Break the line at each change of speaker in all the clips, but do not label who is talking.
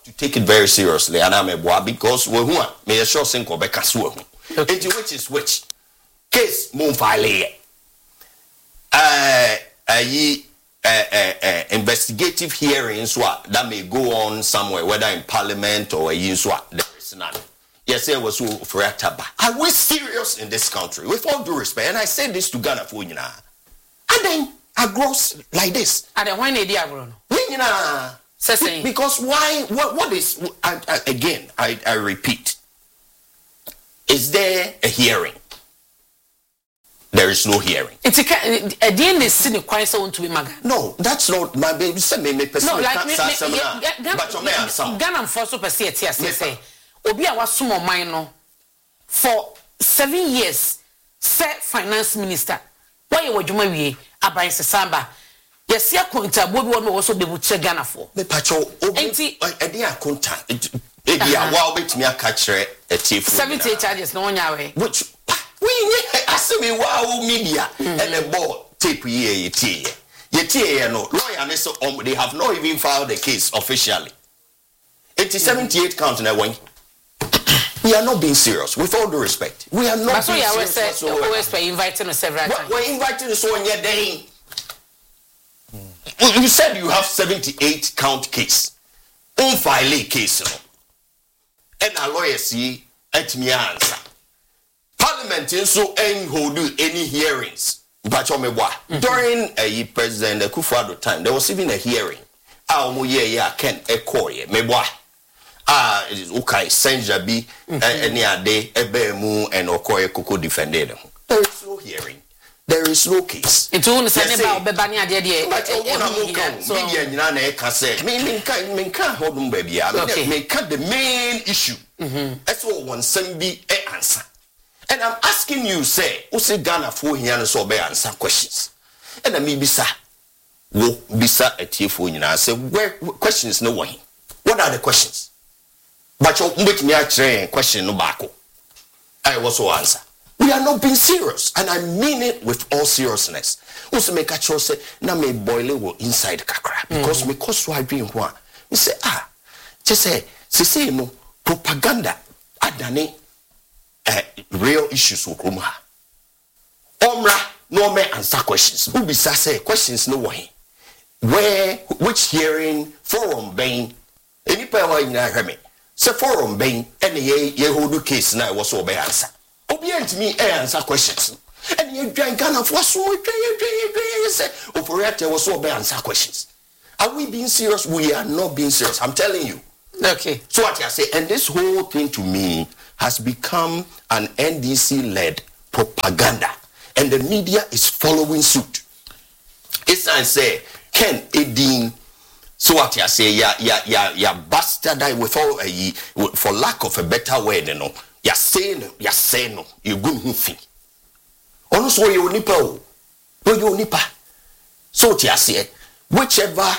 to take it very seriously, and I'm a because we want me a sure think of a castle. Which is which case moon file investigative hearings that may go on somewhere, whether in parliament or there is none. Yes, it was for Ataba. Are we serious in this country? With all due respect, and I say this to Ghana for you now. And then I gross like this.
And then why need you grow?
Because why? What is? Again, I repeat. Is there a hearing? There is no hearing.
It's a the is sitting quite so to be maga.
No, that's not my baby. Send me person.
No, like Ghana for super say. Obi a was sumo mine for 7 years. Set finance minister. Why you were wie abai samba? Yes, see a conta. Bobi one also be able to Ghana for.
Me pacho. Obi. I didn't contact. Wow, bet me a catcher a thief.
78 charges, no one away.
Which we ask me wow media and a ball tape ye no lawyer they have not even filed the case officially. 78 count in a way. We are not being serious, with all due respect. We are not being serious.
We're inviting us several times.
We're inviting us on your day. You said you have 78 count case. Unfile case. And our lawyer see at me answer. Parliament so ain't hold any hearings. But during a President Akufo-Addo time, there was even a hearing. Ken Ekoye meboa. Okay, Senja bi any ade ebemu and Okoye Koko defended them. There is no hearing. There is no case.
It's only saying about Bebani ade.
But media nyina na e ka say me can hold them baby. Me can the main issue. That's what one send be answer. And I'm asking you, say, who say Ghana for here and so be answer questions. And I mean bisa a TFO and I say where questions no way. What are the questions? But you make me a question no back. I also answer. We are not being serious, and I mean it with all seriousness. Also make a choice say na me boil inside kakra because me cause why being one. Me say just say no propaganda adane real issues with Roma. Omra no me answer questions. Who be say questions no way. Where which hearing forum being any power in me. Say forum being any ye hold case now was so be answer. Obient me answer questions. And you drink Ghana for so say operator was so be answer questions. Are we being serious? We are not being serious. I'm telling you.
Okay.
So what you say, and this whole thing to me has become an NDC-led propaganda, and the media is following suit. It's I say, Ken Edin. So what you say, ya bastard with all for lack of a better word, you know. Ya say no, you good hufi. Honestly, you nipa, you nipa. So what you say, whichever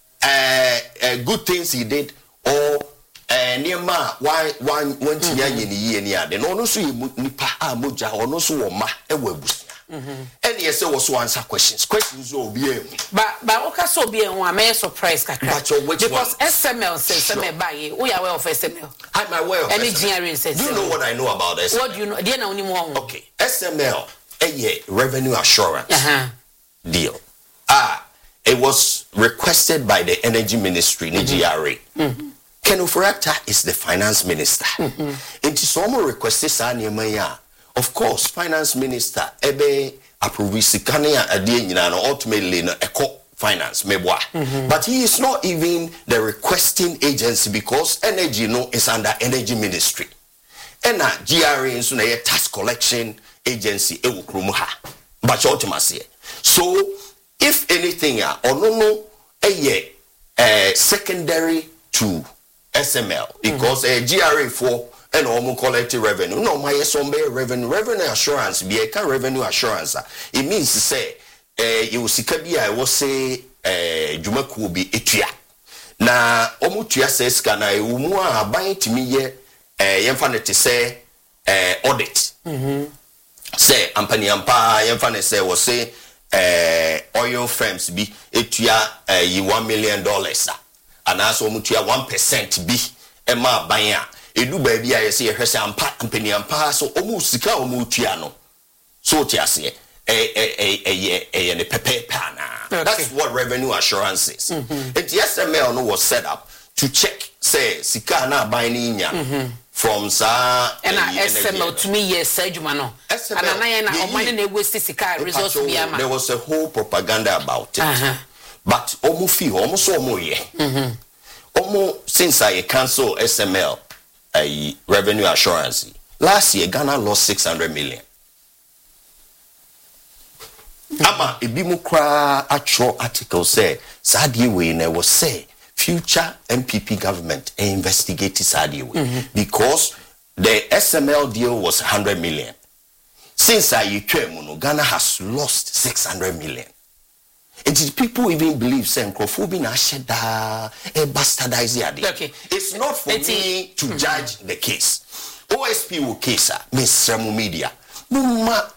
good things he did, or Nema, why one went to Yan, then also nipa moja, or no so ma a webus. And yes, also answer questions. Questions will be
but okay, so be one may surprise because SML says buy we are aware of SML.
I'm aware of
engineering says.
Do you know what I know about SML?
What do you know? Do you know anymore?
Okay, SML, a revenue assurance deal. It was requested by the Energy Ministry, GRA. Ken Ofori-Atta is the finance minister. It is almost requested Sanya. Of course, finance minister ebe approve sikania ade nyina no ultimately no eco finance meboa. But he is not even the requesting agency because energy no is under energy ministry. And GRA nso na tax collection agency ewo kromu ha. But ultimately. So if anything no secondary to SML because GRA for and almost collective revenue. No, my some revenue assurance. Be a revenue assurance. It means to say, you see, I will say, Jumaku be etia. Na omutia says, can I buy to me ye, yemfanity say, audit. Say, Ampanyampa, yemfanity say, was say, oil firms be etia, $1 million. anaso omutua 1% bi ema ban a edu ba bia ye se ye hwese ampa company ampa so omu sika omutua no so tiase ne pepe pana. That's what revenue assurance is. The SML no was set up to check say sika na ban ni nya from sa
and SML to me yes adwuma no and na omani na waste sika resource biama.
There was a whole propaganda about it. But omu fi omu so omu ye omu since I cancel SML revenue assurance last year Ghana lost 600 million. Ama ebimu kra atro article say sadie we na was say future MPP government investigate sadie we because the SML deal was 100 million. Since I no Ghana has lost 600 million. And people even believe say Nkrofo na sheda bastardize ade.
Okay.
It's not for me to judge the case. OSP will case Miss Remo Media. Mumma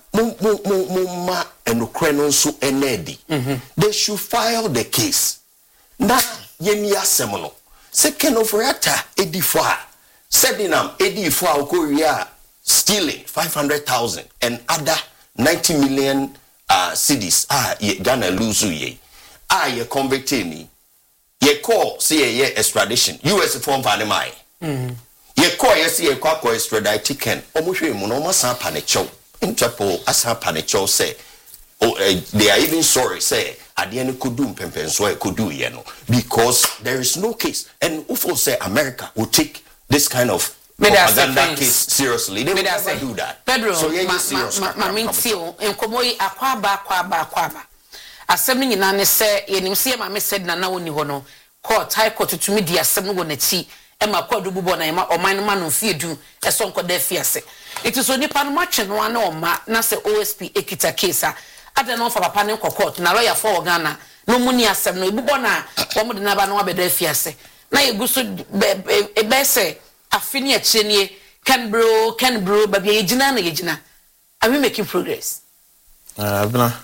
enokrenon so enedi. They should file the case. Na yemi asemono. Second of rata edifa. Sedinam edifa okoria stealing 500,000 and other 90 million cities Ghana lose ye. Ye convicted me. Ye call say ye extradition. US form for the mai. Ye call ye see ye kwa extradite ticket. Omuhwe mu no masa panecho. Interpol asa panecho say they are even sorry say adiene kudu mpempenso e kudu ye no because there is no case and ufo say America will take this kind of propaganda case seriously. They will never do that.
Pedro,
so
mamintio enkomoyi akwaba asem ni nyina ne se yenim se ma me said na woni ho no court high court to me di asem no wonati e ma kwadu bubo na ma oman no ma no fiedu e so nkoda fiase it is oni pan match no ana o ma na se OSP ekita case ada no fa papa ne court na lawyer for Ghana no muni asem no bubo na wo mo de na ba no abeda fiase na yeguso be se afini achenie can bro baby yejina na yejina are we making progress
abna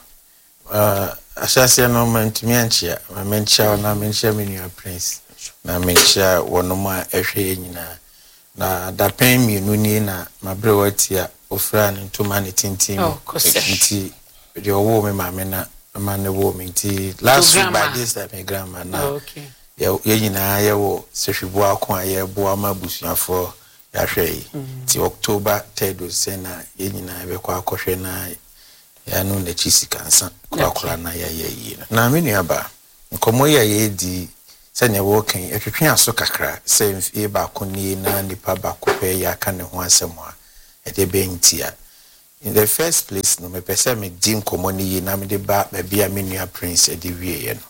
asase no mentumi anchia menchia na menchia menu prince na menchia wonoma ehwe nyina na da pen mienu ni na mabre watia ofra ne ntoma ne tintim nti de owo me mame na ma ne wo me nti last week by this time my grandma na okay ye nyina ye wo sehwebu akon aye bo ama busuafo ya hwei ti October 3rd se na ye nyina be kwa akohwe na ya no na chisika nsa kura na ya yi na me nuaba nkomo ya ye di se ne wo kan etwetwe aso kakra se e ba koni na nipa ba ko pe ya kan ne ho asem a e de bentia in the first place no me pese me di nkomo ni yi na me de ba bia me nua prince e de wie ye no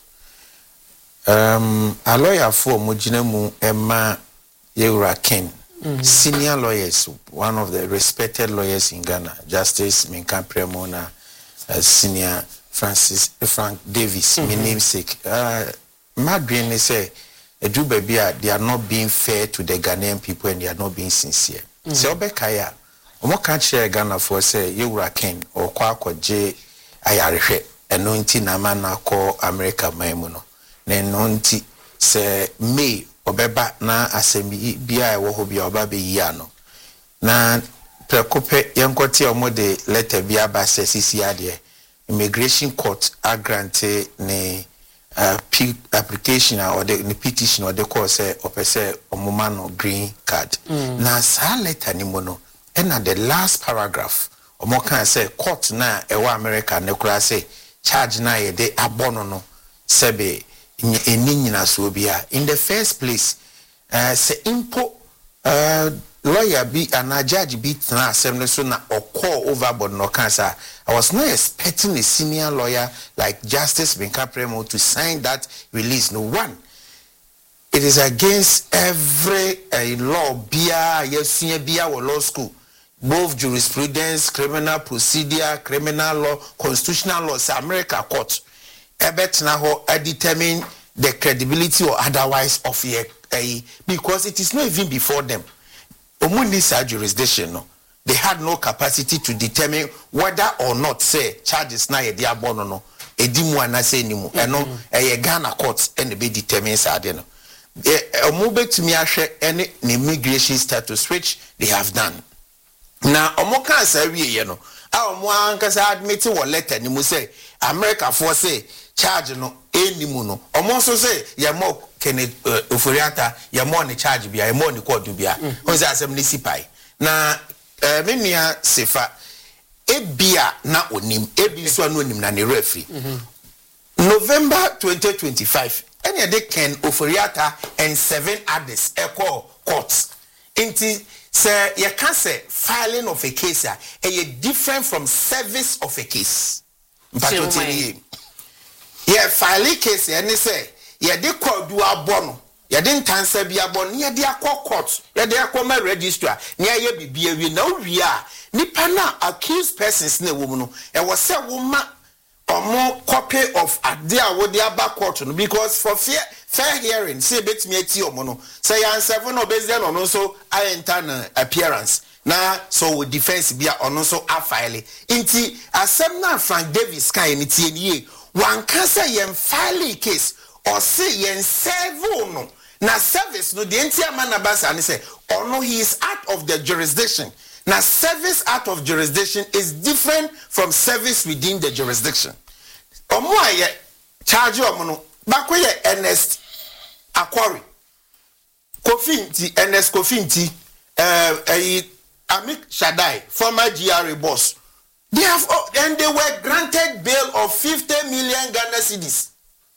a lawyer for Mujinemu Emma Yura Ken, senior lawyers, one of the respected lawyers in Ghana, Justice Minka Premona, senior Frank Davis, my namesake. Madrid say, do baby, they are not being fair to the Ghanaian people and they are not being sincere. So Bekaya, Omo can't share Ghana for say Yura Ken or Kwako J. Ayarishe, and no na call America Maimuno. Nenonti se me obeba na asemi bia ewo ho bia oba be yia no na prekope yankoti omode letter bia ba se sisi ade immigration court agrante ne application or the petition or the call say opese omoma no green card na sa letter ni mo no and na the last paragraph omoka say court na ewo America ne kura say charge na ye de abono no sebe in the first place, say impo lawyer be and a judge be na assembly so na or call overboard no cancer. I was not expecting a senior lawyer like Justice Minka Premo to sign that release. No one. It is against every law, yes, bia or law school. Both jurisprudence, criminal procedure, criminal law, constitutional law, America court. Ebet na ho determine the credibility or otherwise of because it is not even before them. Omunisa jurisdiction no. They had no capacity to determine whether or not say charges na ye dia bono no edimu anase nimu eno Ghana courts and be determines ade no. Omube to me any immigration status which they have done. Now Omoka say we no. Omo ankasa admit wo letter ni mu say America for say charge no enimu no. Omo so say ye mo Kenneth Oforiata ye mo ni charge bia ye mo ni code bia. On say asem ni sipai. Na me nua sefa ebia na onim ebi so anu onim na ne referee. November 2025 any day Ken Oforiata and 7 others echo courts. Inti say you can say filing of a case a different from service of a case. Yeah, filing case and say yeah they call do a bono. You didn't answer be a bon near their court, yeah they are come register near ye be we know we are nipana accused persons ne woman and was say woman or more copy of a dear with their back court because for fair hearing say bet me at your mono say answer for no based on also I enter appearance now so with defense be on also a file inti asem na Frank Davis kind it ye one can say yen file case or say yen serve no na service no the entire man abasa and say or no he is out of the jurisdiction. Now, service out of jurisdiction is different from service within the jurisdiction. Omoye charge omono bakwe Ernest Akwari Kofinti Ernest Kofinti Amik Shaddai former GRA boss. They have and they were granted bail of 50 million Ghana cedis.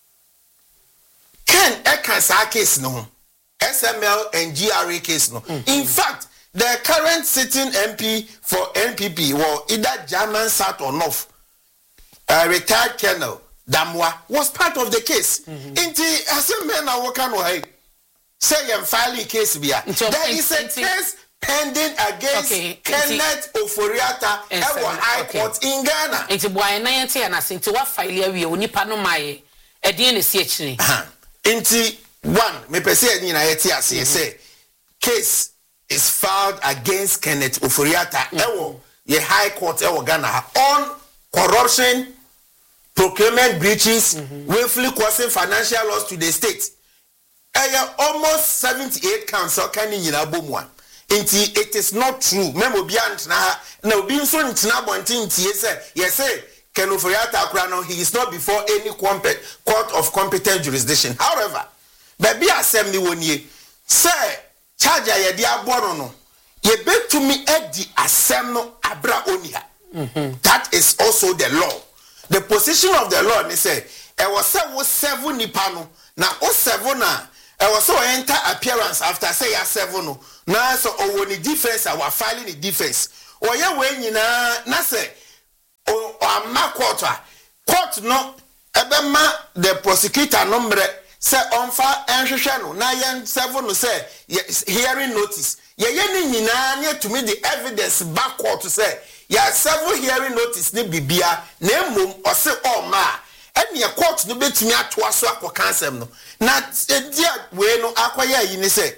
Ken Ekansa case no SML and GRA case no. In fact, the current sitting MP for NPP, well, either German South or North, retired Colonel Damwa, was part of the case. Inti men are working away. Say and filing case there is a case pending against Kenneth Oforiata at High Court in Ghana.
It's why I and I think to what file we only panomaye at the end of the
Inti one, me per se ni na yeti ase say case is filed against Kenneth Oforiata ewo ye High Court ewo Ghana on corruption, procurement breaches, willfully causing financial loss to the state. Almost 78 counts can nyina bomwa. Inti it is not true. Memo biant na obi nso ntina bontin tie say yes say Ken Oforiata akura he is not before any court of competent jurisdiction. However, baby asem ni wonye say charger ye dia bono no ye betumi edi asem no abra onia. That is also the law. The position of the law, they say, it was 7 nipano. Now, 7 na, it was so enter appearance after say 7 no. Now, so when the defense, our filing the defense. Or ya when you na say, or ma court no, ebema the prosecutor number say on fire and shano. Now, 7 no say hearing notice. Ye ni na to me the evidence back court to say. Ya several hearing notice ni bibia na mum or say oh ma and your court no betumi ato aso akokansem no na dia we no akoya yi ni say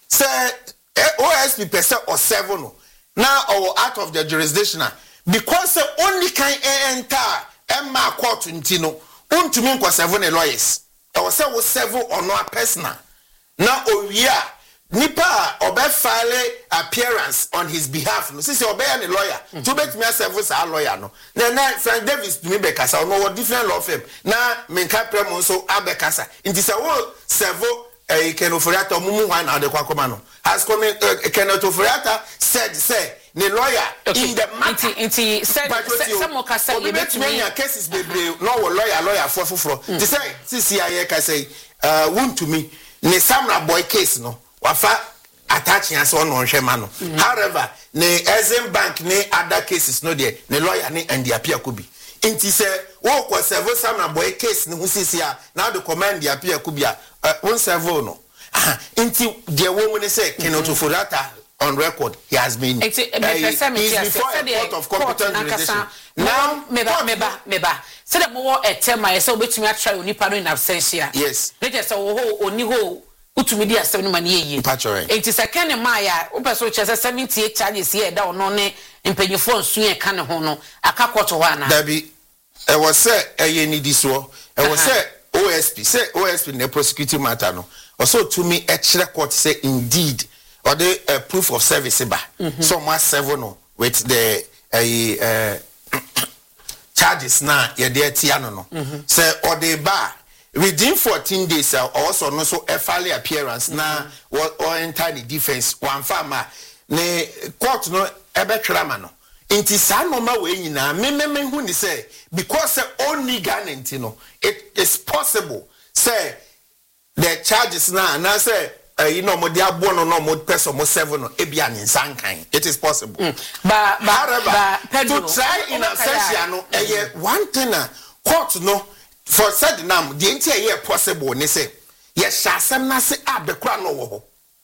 OSP person or 7 no now or out of the jurisdiction because only can enter emma court ntino untumi nko 7 lawyers or say wo 7 or no personal now owia nipa obe file appearance on his behalf no since obe any lawyer to bet me service a lawyer no na Frank Davis to me be kasa no different law firm na menka premo so abekasa inti say wo servo Ken Oforiata mumu wan na de kwakoma no has come Ken Oforiata said say the lawyer in the matter
inti said some kasa
you bet me cases be no lawyer for to say sisi aye ka say want to me ne Samra boy case no wafa attaching us on hwema no. However, ne Exim Bank ne other cases no there ne lawyer ne and the appear could be. Inti say wo ko serve some boy case ne husisi a now the command the appear could be one serve no. Inti the woman say Kenneth Oforiata on record he has been he's before a court of competent jurisdiction. Now meba say the more a tell my so betumi try onipa no in absentia. Yes. Let us ho oni ho utumi 7 mani ye. It is a kind of Maya, Upaso Chess 78 charges here down on it in Penifon Swing can hono, a cacotowana. Debbie, I was said a yeni diswo, I was said OSP, say OSP in the prosecuting matter no. also to me a court say indeed or the proof of service ba so much 7 with the charges na ye dey tia no say or the bar within 14 days also no so a file appearance na or enter the defense one farmer ne court no ebe twrama no inti sa normal we nyina me hu ni say because only Ghana no it is possible say the charges na say you know mo dia bo no mo person mo 7 no ebia ni sankan it is possible
but
to try in absentia no one thing court no for said nam the entire possible ni say ye hyasem na say abekura no wo ho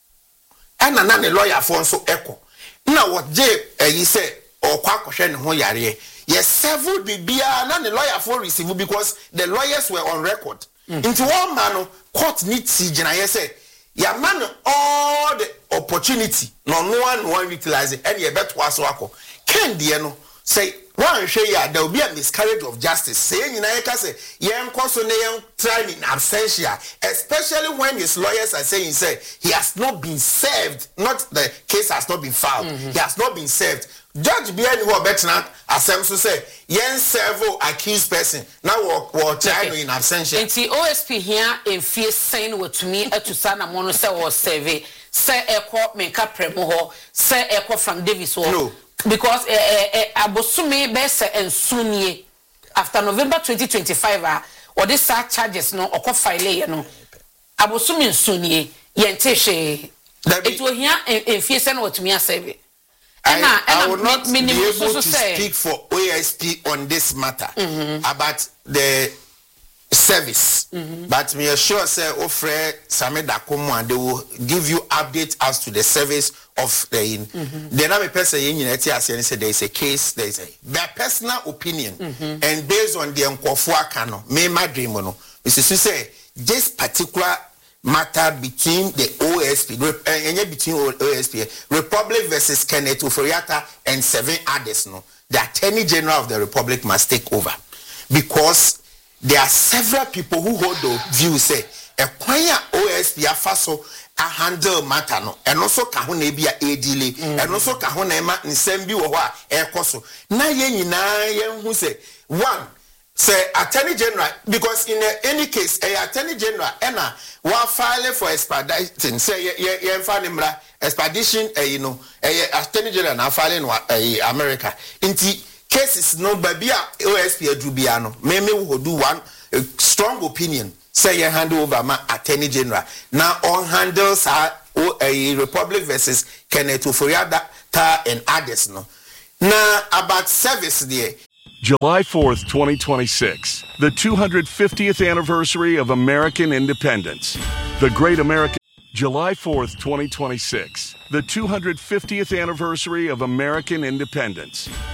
ana na ne lawyer for so echo na what je you say or kwakohwe ne ho yare ye several bibia na ne lawyer for receive because the lawyers were on record into one man court need to gina ye say ya man all the opportunity no one utilize it and ye beto aso akọ ken de no say one hwe ya there will be a miscarriage of justice say nyina ye ka say yen koso ne yen try in absentia especially when his lawyers are saying say he has not been served, not the case has not been filed, he has not been served. Judge be any who betna asem so say yen serve accused person now or try in absentia
enti OSP here in fie sign what me to sana mono say or serve say ekọ menka premo ho say ekọ from Davis ho
no.
Because abosume be se ensunie after November 2025 or this charges no okọ file ye no abosume ensunie yente hwe it will here in fie say what me serve.
I will not be able to speak for OSP on this matter about the service, but me assure say Ofre Sameda Komo and they will give you updates as to the service of the the name person say there is a case, there is a personal opinion and based on the Nkofua Kano, me my dream no. Mr. say this particular matter between the OSP between OSP Republic versus Kenneth Oforiatta and 7 others no, the Attorney General of the Republic must take over because there are several people who hold the view say a kwanya OSP afaso a handle matter no and also kahuna bia edile and also kahuna ma nsem bi wo ho a ekoso na ye nyina ye hu say one say Attorney General because in any case a Attorney General ena wa file for extradition say ye fa nimra extradition you know Attorney General na file in America inti cases no babia OSP adrubia no me wo do one strong opinion say you hand over my Attorney General now on handles a Republic versus Kenneth Oforiatta and others no now about service there.
July 4th, 2026, the 250th anniversary of American independence. The Great American... July 4th, 2026, the 250th anniversary of American independence.